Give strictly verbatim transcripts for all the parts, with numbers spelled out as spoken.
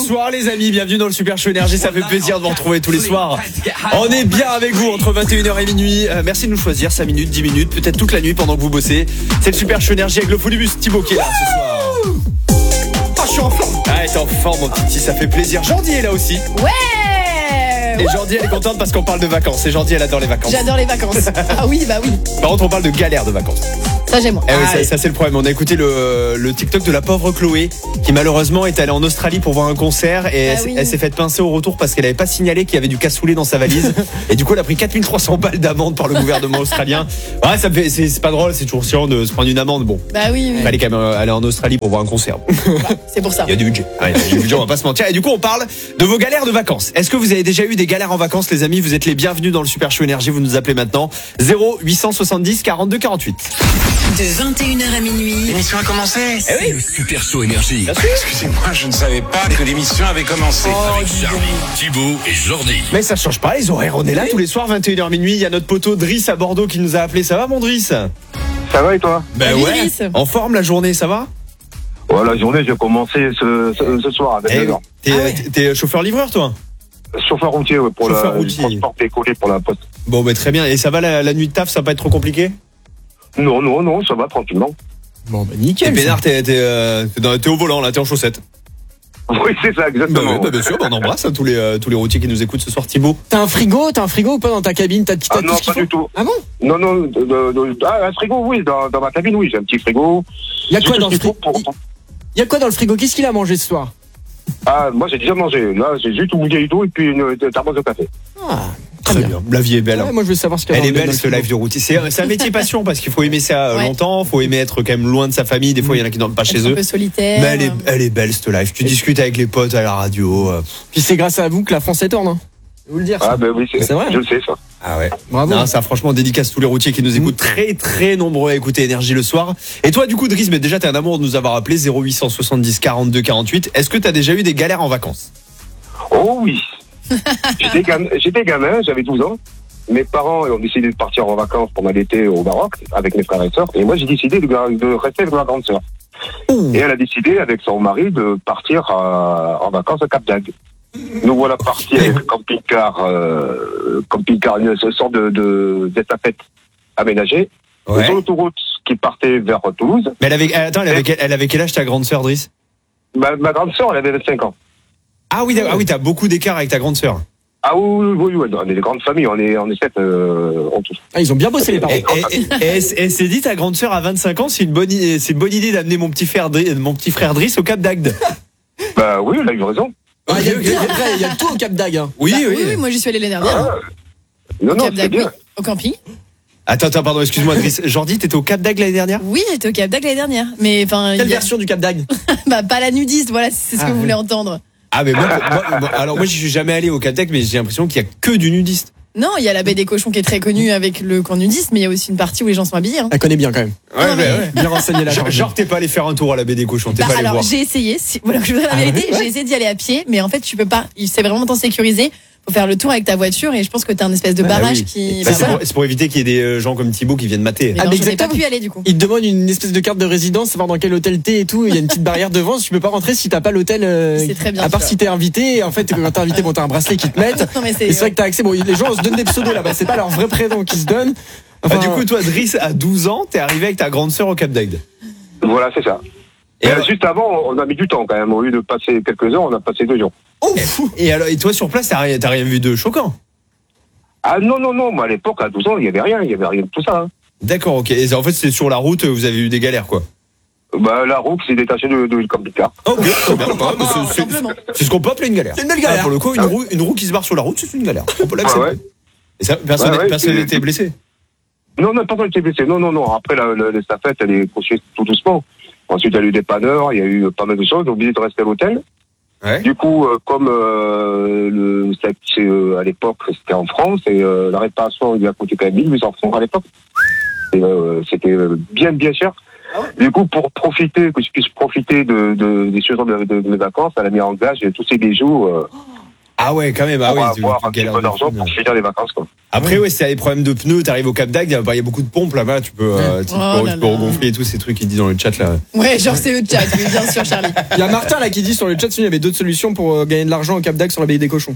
Bonsoir les amis, bienvenue dans le Super Show Énergie, ça fait plaisir de vous retrouver tous les soirs. On est bien avec vous entre vingt et une heures et minuit. Euh, merci de nous choisir, cinq minutes, dix minutes, peut-être toute la nuit pendant que vous bossez. C'est le Super Show Énergie avec le Folibus Thibaut qui est là ce soir. Ah, je suis en forme. Ah, t'es en forme mon petit, ça fait plaisir. Jordi est là aussi. Ouais. Et Jordi elle est contente parce qu'on parle de vacances. Et Jordi elle adore les vacances. J'adore les vacances. Ah oui, bah oui. Par contre on parle de galère de vacances. Ça j'aime. Eh oui, ça, ça c'est le problème. On a écouté le, le TikTok de la pauvre Chloé qui malheureusement est allée en Australie pour voir un concert et ah elle, oui. elle s'est fait pincer au retour parce qu'elle n'avait pas signalé qu'il y avait du cassoulet dans sa valise. Et du coup elle a pris quatre mille trois cents balles d'amende par le gouvernement australien. Ouais, ça me fait, c'est, c'est pas drôle, c'est toujours chiant de se prendre une amende. Bon, bah oui, oui. Fallait quand même aller en Australie pour voir un concert. Bah, c'est pour ça. Il y a du budget. Ouais, il y a du budget, on va pas se mentir. Et du coup on parle de vos galères de vacances. Est-ce que vous avez déjà eu des galères en vacances les amis? Vous êtes les bienvenus dans le Super Show Énergie. Vous nous appelez maintenant zéro huit cent soixante-dix quarante-deux quarante-huit. De vingt et une heures à minuit. L'émission a commencé. Eh oui. Le Super Show Énergie. Bien sûr. Excusez-moi, je ne savais pas que l'émission avait commencé. Oh, Avec Charlie, Thibaut et Jordi. Mais ça change pas les horaires, on est là tous les soirs vingt et une heures minuit. Il y a notre poteau Driss à Bordeaux qui nous a appelé. Ça va mon Driss? Ça va et toi? Ben Salut, ouais. Driss. En forme la journée, ça va? Ouais, la journée, j'ai commencé ce, ce, ce soir avec Eh, neuf heures. T'es, Ah ouais. t'es- t'es chauffeur-livreur toi? Chauffeur routier, ouais, pour Chauffeur la, routier. le transport décollé pour la poste. Bon ben très bien. Et ça va la, la nuit de taf, ça va pas être trop compliqué? Non, non, non, ça va tranquillement. Bon ben nickel. Et Pénard, t'es, t'es, euh, t'es, dans- t'es au volant là, t'es en chaussettes. Oui, c'est ça, Bah, exactement. ouais, bah, bien sûr, bah, on embrasse hein, tous les euh, tous les routiers qui nous écoutent ce soir. Thibaut. T'as un frigo, t'as un frigo ou pas dans ta cabine? T'as, t'as Ah tout non, ce qu'il pas faut du tout. Ah bon? Non, non, de, de, de- ah, un frigo, oui, dans, dans ma cabine, oui, j'ai un petit frigo. Il y a J'ai quoi tout dans ce le qu'il faut frigo? pour- Il y a quoi dans le frigo? Qu'est-ce qu'il a mangé ce soir? Ah, moi, j'ai déjà mangé. Là, j'ai juste une bouteille d'eau et puis une, une thermos de café. Ah, Très bien. La vie est belle. hein. Ouais, moi je veux savoir ce qu'il y a Elle est dans le- belle dans le ce frigo. live de routier. C'est, c'est un métier passion parce qu'il faut aimer ça euh, Ouais. longtemps, faut aimer être quand même loin de sa famille. Des fois il y en a qui dorment pas chez Être un eux. peu solitaire. Mais elle est, elle est belle cette live. Tu discutes avec les potes à la radio. euh, Puis c'est grâce à vous que la France est tourne. Hein. Je vais vous le dire. ça. Ah, ben oui, c'est, C'est vrai. je le sais, ça. Ah ouais. Bravo. Non, ça franchement dédicace tous les routiers qui nous écoutent, très très nombreux à écouter Énergie le soir. Et toi du coup Driss, mais déjà t'es un amour de nous avoir appelé zéro huit cent soixante-dix quarante-deux quarante-huit. Est-ce que t'as déjà eu des galères en vacances? Oh oui. j'étais, gamin, j'étais gamin, j'avais douze ans. Mes parents ont décidé de partir en vacances pendant l'été au Maroc avec mes frères et sœurs. Et moi, j'ai décidé de, de rester avec ma grande sœur. Ouh. Et elle a décidé, avec son mari, de partir euh, en vacances à Cap d'Agde. Nous voilà partis avec le camping-car, euh, camping-car, une sorte de, de, d'estafette aménagée. Ouais. Sur l'autoroute qui partait vers Toulouse. Mais elle avait, attends, elle avait, quel- elle avait quel âge ta grande sœur Driss? Ma, ma grande sœur, elle avait vingt-cinq ans. Ah oui, ah oui, t'as beaucoup d'écart avec ta grande sœur. Ah oui, oui, oui, on est des grandes familles, on est, on est sept euh, en tout. Ah, ils ont bien bossé les parents. Et, et, et- et elle, elle s'est dit ta grande sœur à vingt-cinq ans, c'est une bonne, i- c'est une bonne idée d'amener mon petit frère, Dri- mon petit frère Driss au Cap d'Agde. Bah oui, elle a eu raison. Ah, il y a le tout, après, il y a le tout au Cap d'Agde. Hein. Oui, Bah, oui. oui, oui, moi j'y suis allée l'année dernière. Ah, non, Au non, Cap c'est d'Agde, bien. oui. Au camping. Attends, attends, pardon, excuse-moi Driss. Jordi, t'étais au Cap d'Agde l'année dernière? Oui, j'étais au Cap d'Agde l'année dernière. Mais enfin, Quelle il y a- version du Cap d'Agde? bah pas la nudiste, voilà, c'est ce Ah, que vous oui. voulez entendre. Ah mais moi, moi- moi- alors moi je suis jamais allé au Cap d'Agde, mais j'ai l'impression qu'il y a que du nudiste. Non, il y a la baie des cochons qui est très connue avec le camp nudiste, mais il y a aussi une partie où les gens sont habillés. Hein. Elle connaît bien quand même. Ouais, mais- Bien renseigné là. Genre, genre, t'es pas allé faire un tour à la baie des cochons, t'es Bah, pas allé alors voir. j'ai essayé, si, voilà, je vous dis la Ah, vérité, ouais. j'ai essayé d'y aller à pied, mais en fait tu peux pas, c'est vraiment temps sécurisé, faut faire le tour avec ta voiture et je pense que t'as un espèce de Ah barrage oui. qui... Ça, bah, c'est, voilà. pour, c'est pour éviter qu'il y ait des euh, gens comme Thibaut qui viennent mater. Mais Ah, non, mais je n'ai pas exactement. pu y aller du coup. Ils te demandent une espèce de carte de résidence, savoir dans quel hôtel t'es et tout. Il y a une petite barrière devant. Tu peux pas rentrer si t'as pas l'hôtel. euh, C'est très bien à part sûr. si t'es invité. Et en fait, quand t'es invité, bon, t'as un bracelet qui te mettent. Non mais Et c'est... c'est vrai que t'as accès. Bon, les gens se donnent des pseudos là-bas. C'est pas leur vrai prénom qu'ils se donnent. Ah, du coup, toi, Driss, à douze ans, t'es arrivé avec ta grande sœur au Cap d'Agde. Voilà, c'est ça. Et, Et alors, juste avant, on a mis du temps quand même. Au lieu de passer quelques heures, on a passé deux jours. Oh, fou. et, alors, et toi, sur place, t'as rien, t'as rien vu de choquant? Ah non, non, non, moi à l'époque, à douze ans, il n'y avait rien, il n'y avait rien de tout ça. Hein. D'accord, ok. Et en fait, c'est sur la route, vous avez eu des galères, quoi. Bah, la roue qui s'est détachée de, de, du camping-car. Ok, très bien. Ouais, mais c'est- c'est, Simplement. c'est ce qu'on peut appeler une galère. C'est une belle Ah, galère. pour le coup, une roue, une roue qui se barre sur la route, c'est une galère. On peut Ah l'accepter. ouais. Et ça, personne Ouais, ouais, personne c'est- n'était blessé. Non, non, personne n'était blessé. Non, non, non. Après, la, la, l'estafette, elle est poursuivie tout doucement. Ensuite, il y a eu des panneurs, il y a eu pas mal de choses. On a obligé de rester à l'hôtel. Ouais. Du coup, euh, comme euh, le, c'est, c'est, euh, à l'époque, c'était en France, et euh, la réparation, il a coûté quand même mille huit cents francs à l'époque. Et, euh, c'était euh, bien, bien cher. Du coup, pour profiter, que je puisse profiter de, de, des choses de, de, de mes vacances, elle a mis en gage tous ses bijoux. Euh, Ah ouais, quand même. Ah pour ouais, tu- avoir tu un petit galères peu de d'argent fou, pour mais- finir les vacances, quoi. Après, ouais, si t'as des problèmes de pneus, t'arrives au Cap d'Agde, il y a beaucoup de pompes là-bas, tu peux, euh, tu, Oh peux, là tu peux là. regonfler et tous ces trucs qu'ils disent dans le chat là. Ouais, genre c'est le chat, oui, bien sûr, Charlie. Il y a Martin là qui dit sur le chat, sinon il y avait d'autres solutions pour euh, gagner de l'argent au Cap d'Agde sur la baie des cochons.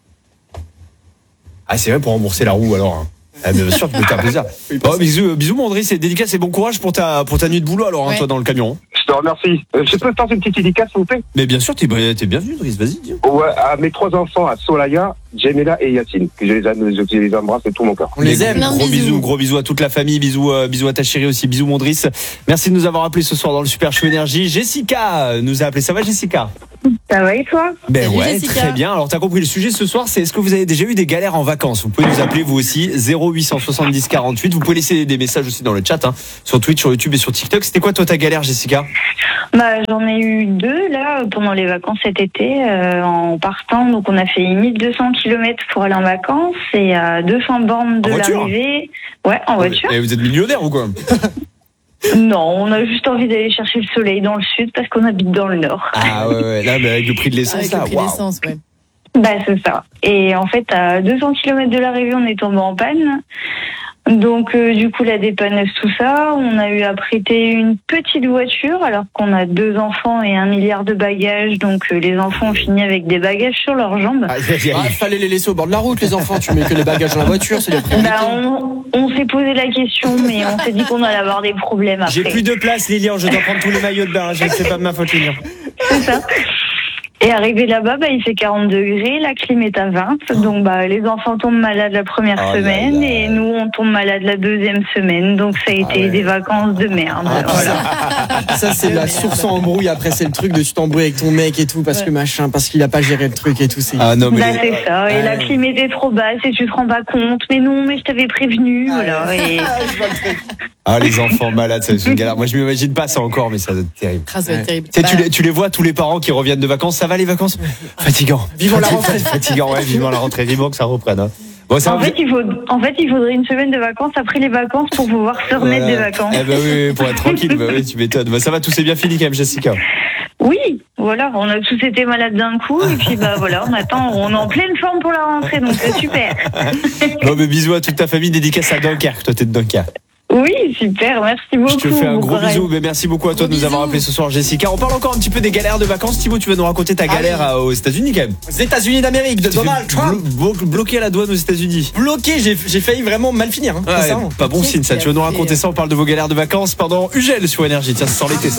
Ah, c'est vrai pour rembourser la roue alors. Hein. Ah, bien sûr, tu peux te faire plaisir. Bon, bisous, bisous, mon André, c'est dédicace et bon courage pour ta, pour ta nuit de boulot alors, hein, Ouais. toi dans le camion. Je te remercie. Euh, je peux faire une petite dédicace, s'il vous plaît? Mais bien sûr, t'es, t'es bienvenu, Driss, vas-y, dis. Ouais, à mes trois enfants, à Solaya, Jemela et Yacine, que je les, am- je les embrasse de tout mon cœur. On les aime. Plein de Gros bisous. bisous. gros bisous à toute la famille, bisous, euh, bisous à ta chérie aussi, bisous mon Driss. Merci de nous avoir appelé ce soir dans le Super Show Énergie. Jessica nous a appelé, ça va Jessica? Ça va et toi? Ben Salut, ouais, Jessica. très bien. Alors t'as compris le sujet ce soir, c'est est-ce que vous avez déjà eu des galères en vacances? Vous pouvez nous appeler vous aussi, zéro huit cent soixante-dix quarante-huit. Vous pouvez laisser des messages aussi dans le chat, hein, sur Twitch, sur YouTube et sur TikTok. C'était quoi toi ta galère, Jessica? Bah, j'en ai eu deux là pendant les vacances cet été euh, en partant. Donc on a fait mille deux cents kilomètres pour aller en vacances et à deux cents bornes de En voiture l'arrivée. Ouais, en voiture. Et vous êtes millionnaire ou quoi? Non, on a juste envie d'aller chercher le soleil dans le sud parce qu'on habite dans le nord. Ah ouais, ouais, là, mais avec le prix de l'essence, Avec là, le prix waouh. d'essence, ouais. Bah c'est ça. Et en fait, à deux cents kilomètres de l'arrivée, on est tombé en panne. Donc euh, du coup, la dépanneuse, tout ça, on a eu à prêter une petite voiture alors qu'on a deux enfants et un milliard de bagages. Donc euh, les enfants ont fini avec des bagages sur leurs jambes. Aïe, aïe, Ah, aïe. fallait les laisser au bord de la route, les enfants. Tu mets que les bagages dans la voiture, c'est les priorités. Bah, on, on s'est posé la question, mais on s'est dit qu'on allait avoir des problèmes après. J'ai plus de place, Lilian, je dois prendre tous les maillots de bain. Je- C'est pas de ma faute, Lilian. C'est ça. Et arrivé là-bas, bah, il fait quarante degrés, la clim est à vingt. Donc bah, les enfants tombent malades la première Oh là semaine là. et nous, on tombe malade la deuxième semaine. Donc ça a été ouais. des vacances de merde. Ah, Voilà. Ça, c'est la source à embrouille. Après, c'est le truc de tu t'embrouilles avec ton mec et tout, parce que machin, parce qu'il a pas géré le truc et tout. C'est... Ah non, mais. Bah, les- c'est ça. Et la clim était trop basse et tu te rends pas compte. Mais non, mais je t'avais prévenu. Voilà. Et... Ah, les enfants malades, ça, c'est une galère. Moi, je m'imagine pas ça encore, mais ça doit être terrible. Ah, ça va être Ouais. terrible. Tu sais, tu Bah, les, tu les vois, tous les parents qui reviennent de vacances. Ça va les vacances? Fatigant. Vivons la rentrée. Fatigant, ouais, vivant la rentrée. Vivant que ça reprenne. Hein. Bon, ça En va. fait, il faut, en fait, il faudrait une semaine de vacances après les vacances pour pouvoir se remettre des vacances. Eh ben oui, oui, pour être tranquille, bah oui, tu m'étonnes. Bah, ça va, tout s'est bien fini quand même, Jessica. Oui, voilà, on a tous été malades d'un coup et puis bah voilà, on attend, on est en pleine forme pour la rentrée, donc c'est super. Bon, mais bisous à toute ta famille, dédicace à Dunkerque. Toi, t'es de Dunkerque. Oui, super, merci beaucoup. Je te fais un bon gros courage. bisou, mais merci beaucoup à toi de nous Gros avoir bisous. appelé ce soir, Jessica. On parle encore un petit peu des galères de vacances. Thibaut, tu vas nous raconter ta galère oui. à- aux États-Unis quand même. Les États-Unis d'Amérique, de Tu t'es Donald fait Trump. blo- blo- bloqué à la douane aux États-Unis. Bloqué, j'ai, j'ai failli vraiment mal finir. Hein, Ouais, sincèrement. pas bon Qu'est-ce signe ça. qu'il Tu vas a nous fait, raconter ça. On parle de vos galères de vacances pendant U G L sur Énergie. Tiens, ça sent l'été.